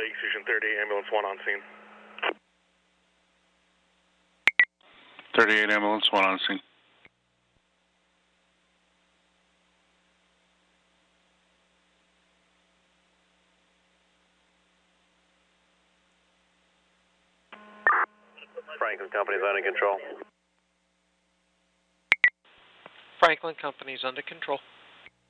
Lake, Station 38, ambulance 1 on scene. 38, ambulance 1 on scene. Franklin Company's under control. Franklin Company's under control.